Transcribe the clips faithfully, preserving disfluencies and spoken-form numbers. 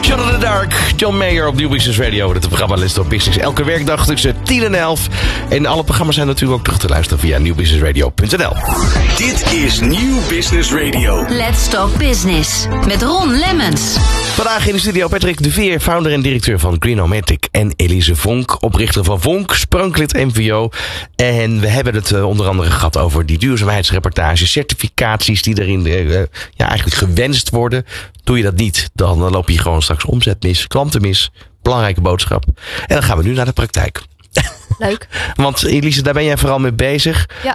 Shot in the Dark, John Mayer op Nieuw Business Radio. Het programma Let's Talk Business. Elke werkdag tussen tien en elf. En alle programma's zijn natuurlijk ook terug te luisteren via nieuw business radio punt n l. Dit is Nieuw Business Radio. Let's Talk Business met Ron Lemmens. Vandaag in de studio Patrick de Veer, founder en directeur van Greenomatic. En Elise Vonk, oprichter van Vonk, Spranklid M V O. En we hebben het uh, onder andere gehad over die duurzaamheidsreportages, certificaties die erin uh, ja, eigenlijk gewenst worden. Doe je dat niet, dan loop je gewoon straks omzet mis, klanten mis. Belangrijke boodschap. En dan gaan we nu naar de praktijk. Leuk. Want Elise, daar ben jij vooral mee bezig. Ja.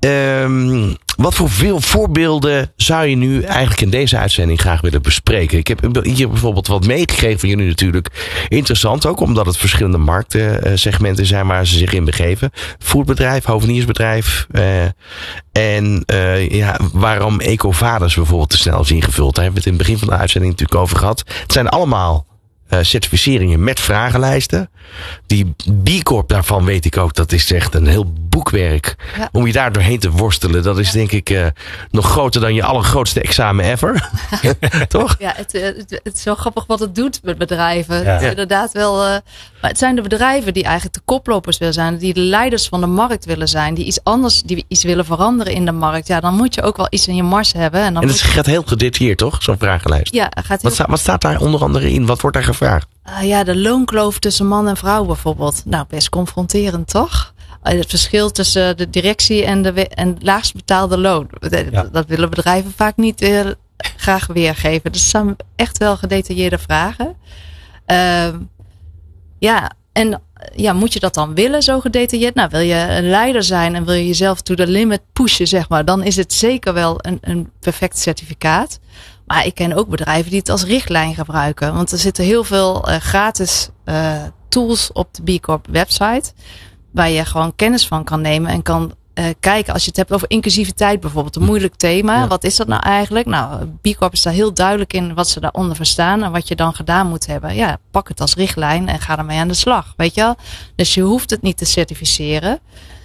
Um, wat voor veel voorbeelden zou je nu eigenlijk in deze uitzending graag willen bespreken? Ik heb hier bijvoorbeeld wat meegekregen van jullie natuurlijk. Interessant ook, omdat het verschillende marktsegmenten zijn waar ze zich in begeven. Foodbedrijf, hoveniersbedrijf. Uh, en uh, ja, waarom Ecovadis bijvoorbeeld te snel is ingevuld. Daar hebben we het in het begin van de uitzending natuurlijk over gehad. Het zijn allemaal Uh, certificeringen met vragenlijsten. Die B Corp daarvan weet ik ook, dat is echt een heel boekwerk. Ja. Om je daar doorheen te worstelen, dat is denk ik uh, nog groter dan je allergrootste examen ever. Toch? Ja, het, het, het is wel grappig wat het doet met bedrijven. Ja. Het is inderdaad wel, uh, maar het zijn de bedrijven die eigenlijk de koplopers willen zijn, die de leiders van de markt willen zijn, die iets anders, die iets willen veranderen in de markt. Ja, dan moet je ook wel iets in je mars hebben. En, dan en het moet gaat heel gedetailleerd, toch? Zo'n vragenlijst. Ja, gaat heel... wat, sta, wat staat daar onder andere in? Wat wordt daar gevraagd? Uh, ja, de loonkloof tussen man en vrouw bijvoorbeeld. Nou, best confronterend, toch? Uh, het verschil tussen de directie en de en laagst betaalde loon. Ja. Dat willen bedrijven vaak niet uh, graag weergeven. Dus het zijn echt wel gedetailleerde vragen. Uh, ja, en ja, moet je dat dan willen, zo gedetailleerd? Nou, wil je een leider zijn en wil je jezelf to the limit pushen, zeg maar, dan is het zeker wel een, een perfect certificaat. Maar ik ken ook bedrijven die het als richtlijn gebruiken. Want er zitten heel veel uh, gratis uh, tools op de B Corp website. Waar je gewoon kennis van kan nemen en kan uh, kijken. Als je het hebt over inclusiviteit bijvoorbeeld. Een moeilijk thema. Ja. Wat is dat nou eigenlijk? Nou, B Corp is daar heel duidelijk in wat ze daaronder verstaan. En wat je dan gedaan moet hebben. Ja, pak het als richtlijn en ga ermee aan de slag. Weet je wel? Dus je hoeft het niet te certificeren.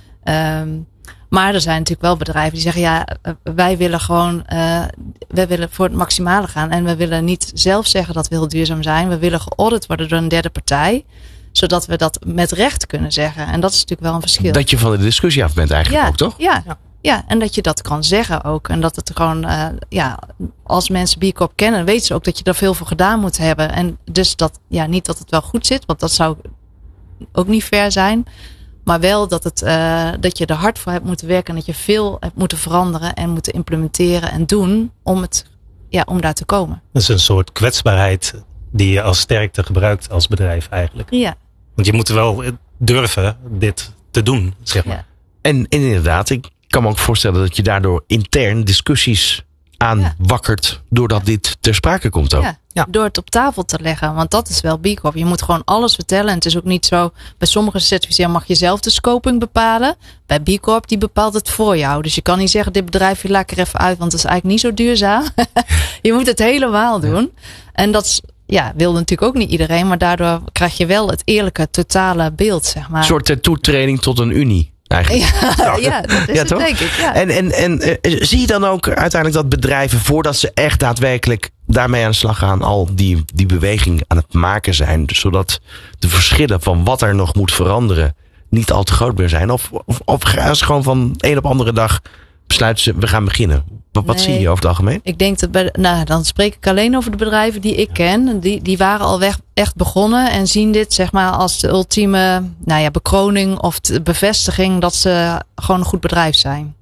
Um, Maar er zijn natuurlijk wel bedrijven die zeggen, ja, wij willen gewoon, uh, wij willen voor het maximale gaan. En we willen niet zelf zeggen dat we heel duurzaam zijn. We willen geaudit worden door een derde partij. Zodat we dat met recht kunnen zeggen. En dat is natuurlijk wel een verschil. Dat je van de discussie af bent eigenlijk ja, ook, toch? Ja, ja. Ja, en dat je dat kan zeggen ook. En dat het gewoon, uh, ja, als mensen B Corp kennen, weten ze ook dat je er veel voor gedaan moet hebben. En dus dat, ja, niet dat het wel goed zit, want dat zou ook niet fair zijn. Maar wel dat, het, uh, dat je er hard voor hebt moeten werken. En dat je veel hebt moeten veranderen en moeten implementeren en doen om, het, ja, om daar te komen. Dat is een soort kwetsbaarheid die je als sterkte gebruikt als bedrijf eigenlijk. Ja. Want je moet wel durven dit te doen, zeg maar. Ja. En, en inderdaad, ik kan me ook voorstellen dat je daardoor intern discussies aanwakkert. Ja. Doordat dit ter sprake komt ook. Ja. Ja. Door het op tafel te leggen. Want dat is wel B Corp. Je moet gewoon alles vertellen. En het is ook niet zo. Bij sommige certificeringen mag je zelf de scoping bepalen. Bij B Corp die bepaalt het voor jou. Dus je kan niet zeggen dit bedrijf laat ik er even uit. Want dat is eigenlijk niet zo duurzaam. Je moet het helemaal doen. Ja. En dat is, ja, wil natuurlijk ook niet iedereen. Maar daardoor krijg je wel het eerlijke totale beeld, zeg maar. Een soort toetreding tot een unie. Eigenlijk. Ja, ja, dat is ja, het, toch? denk ik. Ja. En, en, en uh, zie je dan ook uiteindelijk dat bedrijven, voordat ze echt daadwerkelijk daarmee aan de slag gaan, al die, die beweging aan het maken zijn, zodat de verschillen van wat er nog moet veranderen niet al te groot meer zijn? Of, of, of gaan ze gewoon van de een op de andere dag besluiten ze, we gaan beginnen? Wat, wat nee, zie je over het algemeen? Ik denk dat bij, nou, dan spreek ik alleen over de bedrijven die ik ken. Die, die waren al weg, echt begonnen en zien dit, zeg maar, als de ultieme, nou ja, bekroning of de bevestiging dat ze gewoon een goed bedrijf zijn.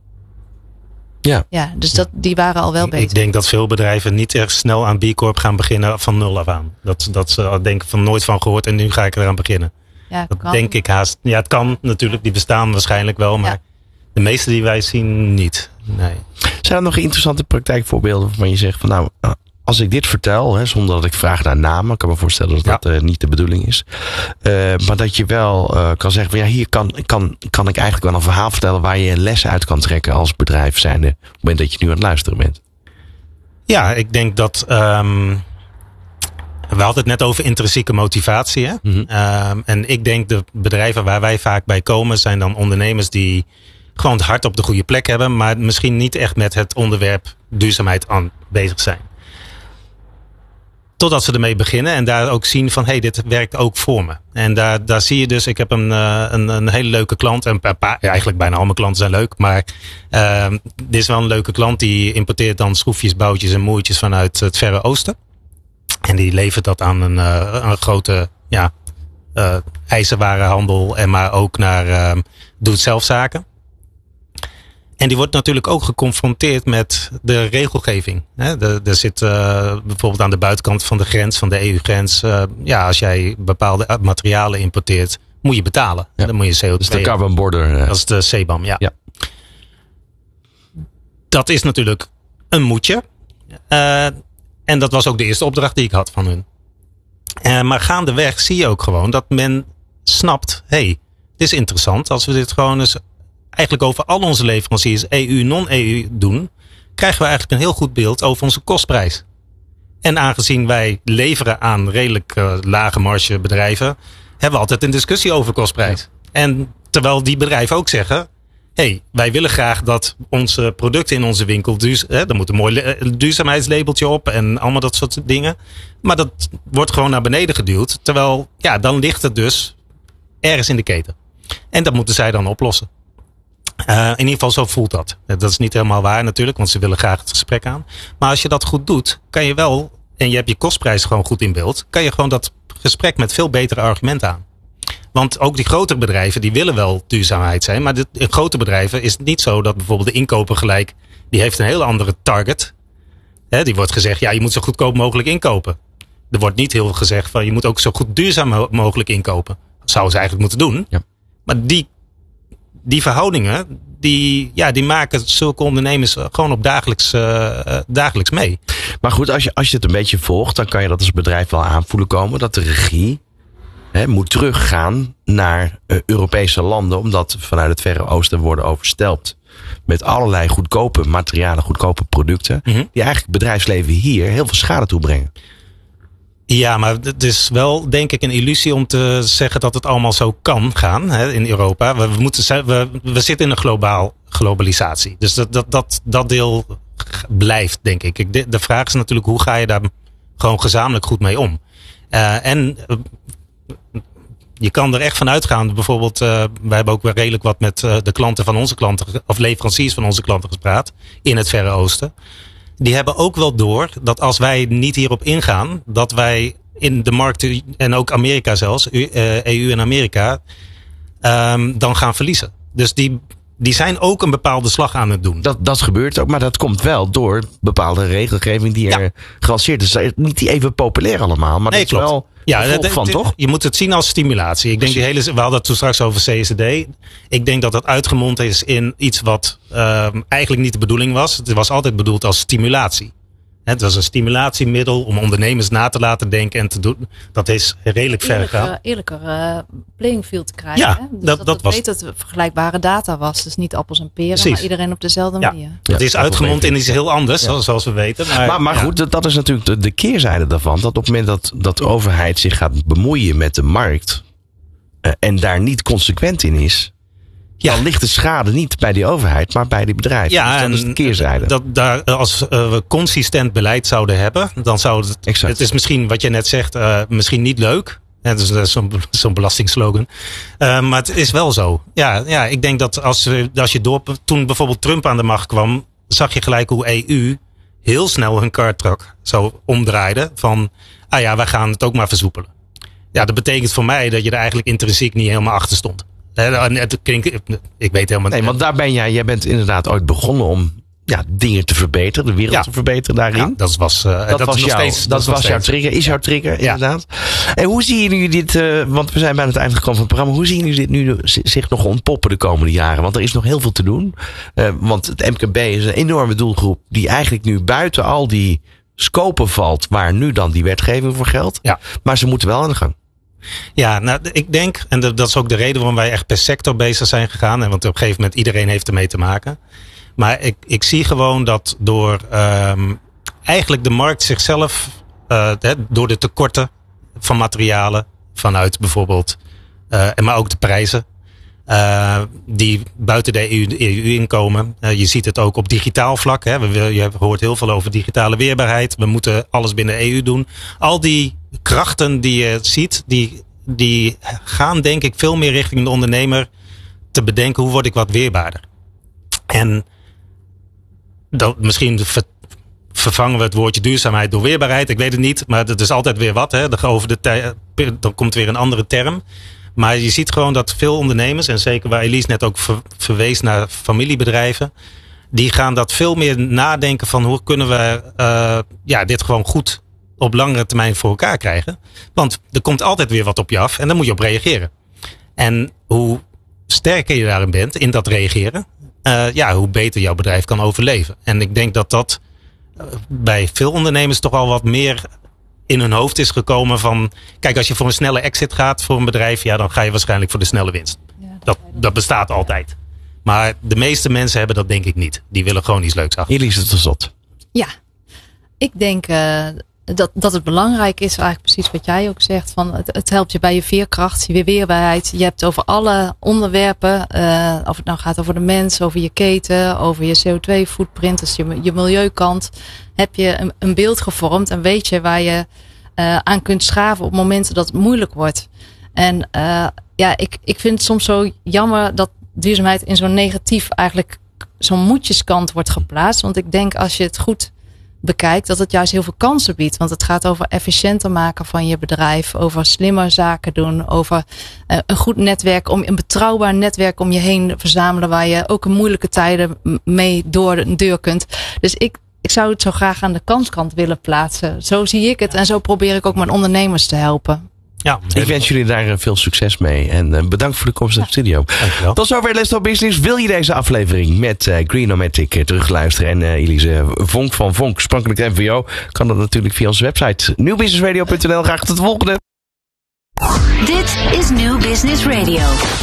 Ja. Ja, dus dat, die waren al wel ik, beter. Ik denk dat veel bedrijven niet erg snel aan B Corp gaan beginnen van nul af aan. Dat, dat ze denken van nooit van gehoord en nu ga ik eraan beginnen. Ja, dat kan. denk ik haast. Ja, het kan natuurlijk. Die bestaan waarschijnlijk wel. Maar ja. De meeste die wij zien niet. Nee. Zijn er nog interessante praktijkvoorbeelden waarvan je zegt van nou, als ik dit vertel, hè, zonder dat ik vraag naar namen, ik kan me voorstellen dat dat ja. uh, niet de bedoeling is. Uh, maar dat je wel uh, kan zeggen van ja, hier kan, kan, kan ik eigenlijk wel een verhaal vertellen waar je lessen uit kan trekken als bedrijf zijnde op het moment dat je nu aan het luisteren bent. Ja, ik denk dat um, we hadden het net over intrinsieke motivatie. Hè? Mm-hmm. Um, en ik denk de bedrijven waar wij vaak bij komen zijn dan ondernemers die gewoon het hart op de goede plek hebben, maar misschien niet echt met het onderwerp duurzaamheid aan bezig zijn. Totdat ze ermee beginnen en daar ook zien van, hé, hey, dit werkt ook voor me. En daar, daar zie je dus, ik heb een, een, een hele leuke klant. En een paar, ja, eigenlijk bijna al mijn klanten zijn leuk. Maar uh, dit is wel een leuke klant die importeert dan schroefjes, boutjes en moertjes vanuit het Verre Oosten. En die levert dat aan een, uh, een grote ja, uh, ijzerwarenhandel. En maar ook naar uh, doe-het-zelf-zaken. En die wordt natuurlijk ook geconfronteerd met de regelgeving. Er zit uh, bijvoorbeeld aan de buitenkant van de grens, van de E U-grens. Uh, ja, als jij bepaalde materialen importeert, moet je betalen. Ja. Dan moet je C O twee. Dat is de carbon border. Uh. Dat is de C B A M, ja. ja. Dat is natuurlijk een moetje. Uh, en dat was ook de eerste opdracht die ik had van hun. Uh, maar gaandeweg zie je ook gewoon dat men snapt, hé, hey, dit is interessant. Als we dit gewoon eens eigenlijk over al onze leveranciers E U, non-E U doen, krijgen we eigenlijk een heel goed beeld over onze kostprijs. En aangezien wij leveren aan redelijk uh, lage marge bedrijven, hebben we altijd een discussie over kostprijs. Ja. En terwijl die bedrijven ook zeggen, hé, hey, wij willen graag dat onze producten in onze winkel, duur, hè, er moet een mooi duurzaamheidslabeltje op en allemaal dat soort dingen. Maar dat wordt gewoon naar beneden geduwd. Terwijl, ja, dan ligt het dus ergens in de keten. En dat moeten zij dan oplossen. Uh, in ieder geval zo voelt dat. Dat is niet helemaal waar natuurlijk, want ze willen graag het gesprek aan. Maar als je dat goed doet, kan je wel, en je hebt je kostprijs gewoon goed in beeld, kan je gewoon dat gesprek met veel betere argumenten aan. Want ook die grotere bedrijven, die willen wel duurzaamheid zijn. Maar in grote bedrijven is het niet zo dat bijvoorbeeld de inkoper gelijk, die heeft een heel andere target. He, die wordt gezegd, ja, je moet zo goedkoop mogelijk inkopen. Er wordt niet heel gezegd van, je moet ook zo goed duurzaam mogelijk inkopen. Dat zouden ze eigenlijk moeten doen. Ja. Maar die Die verhoudingen, die, ja, die maken zulke ondernemers gewoon op dagelijks, uh, dagelijks mee. Maar goed, als je, als je het een beetje volgt, dan kan je dat als bedrijf wel aanvoelen komen. Dat de regie hè, moet teruggaan naar uh, Europese landen. Omdat vanuit het Verre Oosten worden overstelpt met allerlei goedkope materialen, goedkope producten. Mm-hmm. Die eigenlijk het bedrijfsleven hier heel veel schade toebrengen. Ja, maar het is wel denk ik een illusie om te zeggen dat het allemaal zo kan gaan hè, in Europa. We, we, moeten, we, we zitten in een globaal globalisatie. Dus dat, dat, dat, dat deel blijft, denk ik. De, de vraag is natuurlijk, hoe ga je daar gewoon gezamenlijk goed mee om? Uh, en uh, je kan er echt van uitgaan. Bijvoorbeeld, uh, wij hebben ook weer redelijk wat met uh, de klanten van onze klanten, of leveranciers van onze klanten gepraat in het Verre Oosten. Die hebben ook wel door dat als wij niet hierop ingaan, dat wij in de markt, en ook Amerika zelfs, E U en Amerika, um, dan gaan verliezen. Dus die, die zijn ook een bepaalde slag aan het doen. Dat, dat gebeurt ook, maar dat komt wel door bepaalde regelgeving die er ja. gelanceerd is. Niet even populair allemaal, maar nee, dat is klopt. wel ja, de, de, van, de, toch? Je moet het zien als stimulatie. Ik denk die hele, we hadden het toen straks over C S D. Ik denk dat dat uitgemond is in iets wat um, eigenlijk niet de bedoeling was. Het was altijd bedoeld als stimulatie. Het was een stimulatiemiddel om ondernemers na te laten denken en te doen. Dat is redelijk ver gegaan. Eerlijker uh, playing field te krijgen. Ja, hè? Dus dat, dat, dat was. weet dat het vergelijkbare data was. Dus niet appels en peren, Precies. maar iedereen op dezelfde ja. manier. Ja, het is uitgemond in iets heel anders, ja. zoals we weten. Maar, maar, maar ja. goed, dat, dat is natuurlijk de, de keerzijde daarvan. Dat op het moment dat, dat de overheid zich gaat bemoeien met de markt uh, en daar niet consequent in is, ja. dan ligt de schade niet bij die overheid, maar bij die bedrijven. Ja, dus dat is de keerzijde. Dat, daar, als uh, we consistent beleid zouden hebben, dan zou het... Exact. Het is misschien, wat je net zegt, uh, misschien niet leuk. Ja, dat is, dat is zo'n, zo'n belastingslogan. Uh, maar het is wel zo. Ja, ja ik denk dat als, als je door... Toen bijvoorbeeld Trump aan de macht kwam, zag je gelijk hoe E U heel snel hun kartrak zo omdraaide. Van, ah ja, wij gaan het ook maar versoepelen. Ja, dat betekent voor mij dat je er eigenlijk intrinsiek niet helemaal achter stond. Ik weet helemaal Nee, want daar ben jij, jij bent inderdaad ooit begonnen om ja, dingen te verbeteren, de wereld ja. te verbeteren daarin. Ja, dat was, uh, dat dat was, is nog jou, steeds, dat dat was jouw trigger, is jouw trigger ja. inderdaad. En hoe zien jullie dit, uh, want we zijn bijna het einde gekomen van het programma, hoe zien jullie dit nu zich nog ontpoppen de komende jaren? Want er is nog heel veel te doen. Uh, want het M K B is een enorme doelgroep die eigenlijk nu buiten al die scopen valt waar nu dan die wetgeving voor geldt. Ja. Maar ze moeten wel aan de gang. Ja, nou, ik denk, en dat is ook de reden waarom wij echt per sector bezig zijn gegaan. Want op een gegeven moment iedereen heeft ermee te maken. Maar ik, ik zie gewoon dat door um, eigenlijk de markt zichzelf, uh, door de tekorten van materialen, vanuit bijvoorbeeld, uh, maar ook de prijzen, Uh, die buiten de E U inkomen. Uh, je ziet het ook op digitaal vlak. Hè. We, je hoort heel veel over digitale weerbaarheid. We moeten alles binnen de E U doen. Al die krachten die je ziet, die, die gaan denk ik veel meer richting de ondernemer te bedenken, hoe word ik wat weerbaarder? En dat, misschien ver, vervangen we het woordje duurzaamheid door weerbaarheid. Ik weet het niet, maar het is altijd weer wat. Hè. Over de tij, dan komt weer een andere term. Maar je ziet gewoon dat veel ondernemers, en zeker waar Elise net ook ver, verwees naar familiebedrijven, die gaan dat veel meer nadenken van hoe kunnen we uh, ja, dit gewoon goed op langere termijn voor elkaar krijgen. Want er komt altijd weer wat op je af en daar moet je op reageren. En hoe sterker je daarin bent, in dat reageren, uh, ja, hoe beter jouw bedrijf kan overleven. En ik denk dat dat uh, bij veel ondernemers toch al wat meer in hun hoofd is gekomen van, kijk, als je voor een snelle exit gaat voor een bedrijf, ja, dan ga je waarschijnlijk voor de snelle winst. Ja, dat, dat, dat bestaat altijd. Maar de meeste mensen hebben dat denk ik niet. Die willen gewoon iets leuks achter. Elise tot slot. Ja, ik denk uh, dat, dat het belangrijk is, eigenlijk precies wat jij ook zegt, van het, het helpt je bij je veerkracht, je weerbaarheid. Je hebt over alle onderwerpen, uh, of het nou gaat over de mens, over je keten, over je C O twee footprint, dus je, je milieukant, heb je een, een beeld gevormd en weet je waar je uh, aan kunt schaven op momenten dat het moeilijk wordt. En uh, ja, ik, ik vind het soms zo jammer dat duurzaamheid in zo'n negatief, eigenlijk zo'n moedjeskant wordt geplaatst. Want ik denk als je het goed bekijkt, dat het juist heel veel kansen biedt. Want het gaat over efficiënter maken van je bedrijf, over slimmer zaken doen, over uh, een goed netwerk, om een betrouwbaar netwerk om je heen verzamelen, waar je ook in moeilijke tijden mee door de deur kunt. Dus ik, ik zou het zo graag aan de kanskant willen plaatsen. Zo zie ik het en zo probeer ik ook mijn ondernemers te helpen. Ja, ik wens jullie daar veel succes mee. En bedankt voor de komst in de studio. Dankjewel. Tot zover Let's Talk Business. Wil je deze aflevering met uh, Green-O-Matic terugluisteren? En uh, Elise Vonk van Vonk, oorspronkelijk N V O, kan dat natuurlijk via onze website nieuw business radio punt n l. Graag tot de volgende. Dit is New Business Radio.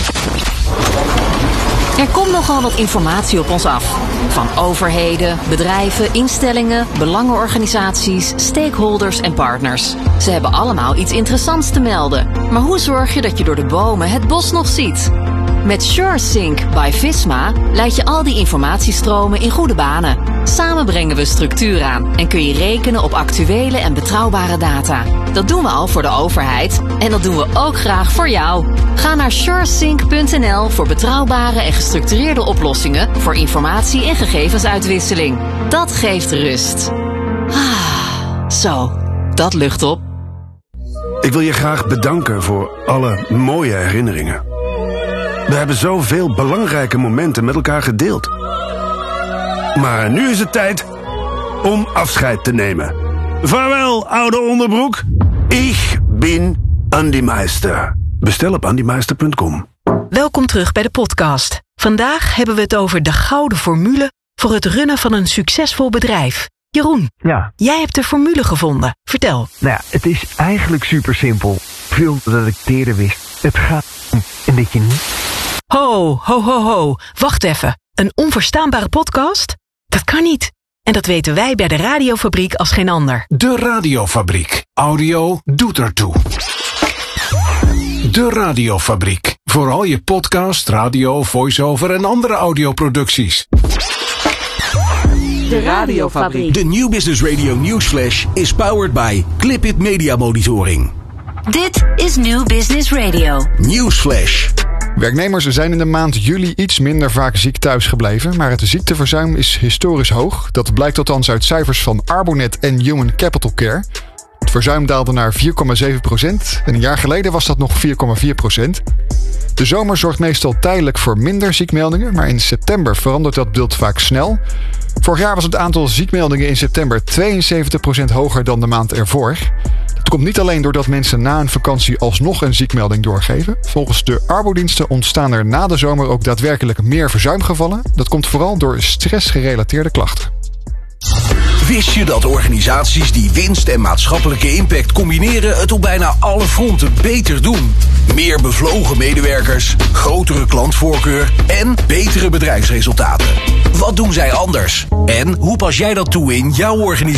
Er komt nogal wat informatie op ons af. Van overheden, bedrijven, instellingen, belangenorganisaties, stakeholders en partners. Ze hebben allemaal iets interessants te melden. Maar hoe zorg je dat je door de bomen het bos nog ziet? Met SureSync by Visma leid je al die informatiestromen in goede banen. Samen brengen we structuur aan en kun je rekenen op actuele en betrouwbare data. Dat doen we al voor de overheid en dat doen we ook graag voor jou. Ga naar suresync punt n l voor betrouwbare en gestructureerde oplossingen voor informatie- en gegevensuitwisseling. Dat geeft rust. Ah, zo, dat lucht op. Ik wil je graag bedanken voor alle mooie herinneringen. We hebben zoveel belangrijke momenten met elkaar gedeeld. Maar nu is het tijd om afscheid te nemen. Vaarwel, oude onderbroek. Ik ben Andy Meister. Bestel op andy meister punt com. Welkom terug bij de podcast. Vandaag hebben we het over de gouden formule voor het runnen van een succesvol bedrijf. Jeroen, ja. Jij hebt de formule gevonden. Vertel. Nou ja, het is eigenlijk super simpel. Veel dat ik eerder wist. Het gaat om en dat je niet... Ho, ho, ho, ho. Wacht even. Een onverstaanbare podcast? Dat kan niet. En dat weten wij bij de Radiofabriek als geen ander. De Radiofabriek. Audio doet ertoe. De Radiofabriek. Voor al je podcast, radio, voice-over en andere audioproducties. De Radiofabriek. De Nieuw Business Radio Newsflash is powered by Clipit Media Monitoring. Dit is New Business Radio. Newsflash. Werknemers zijn in de maand juli iets minder vaak ziek thuis gebleven, maar het ziekteverzuim is historisch hoog. Dat blijkt althans uit cijfers van Arbonet en Human Capital Care. Het verzuim daalde naar vier komma zeven procent en een jaar geleden was dat nog vier komma vier procent. De zomer zorgt meestal tijdelijk voor minder ziekmeldingen, maar in september verandert dat beeld vaak snel. Vorig jaar was het aantal ziekmeldingen in september tweeënzeventig procent hoger dan de maand ervoor. Het komt niet alleen doordat mensen na een vakantie alsnog een ziekmelding doorgeven. Volgens de arbodiensten ontstaan er na de zomer ook daadwerkelijk meer verzuimgevallen. Dat komt vooral door stressgerelateerde klachten. Wist je dat organisaties die winst en maatschappelijke impact combineren het op bijna alle fronten beter doen? Meer bevlogen medewerkers, grotere klantvoorkeur en betere bedrijfsresultaten. Wat doen zij anders? En hoe pas jij dat toe in jouw organisatie?